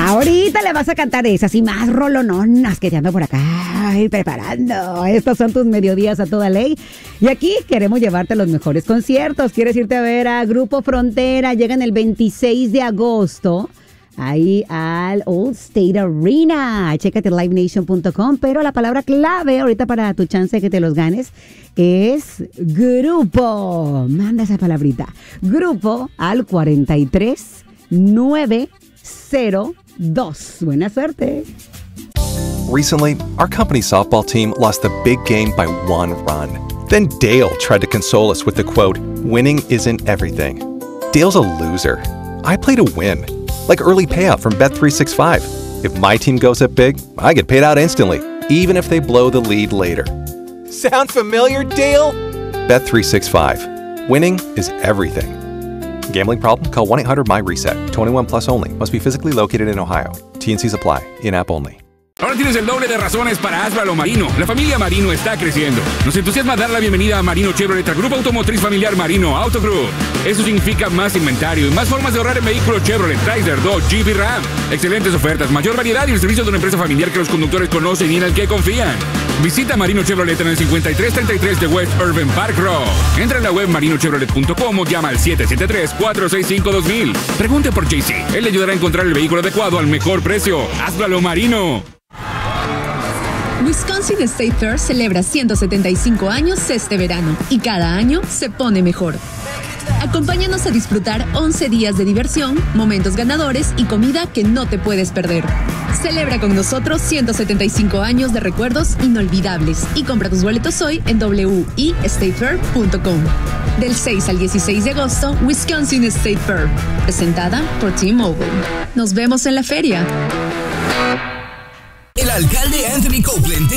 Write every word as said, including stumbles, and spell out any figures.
Ahorita le vas a cantar esas y más rolononas que te ando por acá ay, preparando. Estos son tus mediodías a toda ley. Y aquí queremos llevarte a los mejores conciertos. ¿Quieres irte a ver a Grupo Frontera? Llegan el veintiséis de agosto. Ahí al Old State Arena. Chécate live nation punto com. Pero la palabra clave ahorita para tu chance de que te los ganes es grupo. Manda esa palabrita. Grupo al cuarenta y tres nueve cero dos. Buena suerte. Recently, our company's softball team lost a big game by one run. Then Dale tried to console us with the quote, "Winning isn't everything." Dale's a loser. I play to win. Like early payout from Bet three sixty-five. If my team goes up big, I get paid out instantly, even if they blow the lead later. Sound familiar, Dale? Bet three sixty-five. Winning is everything. Gambling problem? Call one eight hundred M Y reset. twenty-one plus only. Must be physically located in Ohio. T and C's apply. In-app only. Ahora tienes el doble de razones para Asbalo Marino. La familia Marino está creciendo. Nos entusiasma dar la bienvenida a Marino Chevrolet, al Grupo Automotriz Familiar Marino Auto Group. Eso significa más inventario y más formas de ahorrar en vehículos Chevrolet, Chrysler, Dodge, Jeep y Ram. Excelentes ofertas, mayor variedad y el servicio de una empresa familiar que los conductores conocen y en el que confían. Visita Marino Chevrolet en el cincuenta y tres treinta y tres de West Urban Park Road. Entra en la web marino chevrolet punto com o llama al siete siete tres, cuatro seis cinco, dos mil. Pregunte por J C. Él le ayudará a encontrar el vehículo adecuado al mejor precio. Asbalo Marino. Wisconsin State Fair celebra ciento setenta y cinco años este verano y cada año se pone mejor. Acompáñanos a disfrutar once días de diversión, momentos ganadores y comida que no te puedes perder. Celebra con nosotros ciento setenta y cinco años de recuerdos inolvidables y compra tus boletos hoy en w i state fair punto com. Del seis al dieciséis de agosto, Wisconsin State Fair, presentada por T-Mobile. Nos vemos en la feria. El alcalde Anthony Copeland